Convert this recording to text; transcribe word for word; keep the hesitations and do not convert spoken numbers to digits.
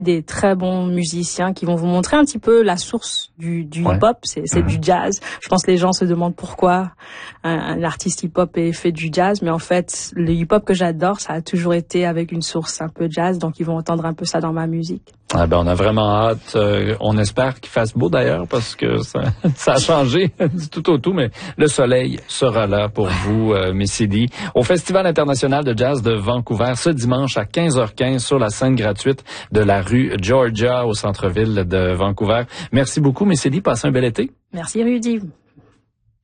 des très bons musiciens qui vont vous montrer un petit peu la source du, du ouais. hip-hop, c'est, c'est mmh. du jazz. Je pense que les gens se demandent pourquoi un, un artiste hip-hop est fait du jazz, mais en fait, le hip-hop que j'adore, ça a toujours été avec une source un peu jazz, donc ils vont entendre un peu ça dans ma musique. Ah ben on a vraiment hâte. Euh, on espère qu'il fasse beau d'ailleurs parce que ça, ça a changé du tout au tout, mais le soleil sera là pour ouais. vous, euh, Missy, au Festival international de jazz de Vancouver ce dimanche à quinze heures quinze sur la scène gratuite de la rue Georgia au centre-ville de Vancouver. Merci beaucoup, Missy. Passez un bel été. Merci, Rudy.